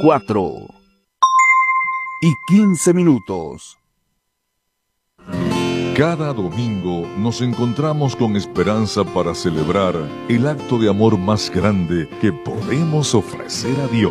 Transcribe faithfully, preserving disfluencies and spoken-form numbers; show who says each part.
Speaker 1: cuatro y quince minutos.
Speaker 2: Cada domingo nos encontramos con esperanza para celebrar el acto de amor más grande que podemos ofrecer a Dios.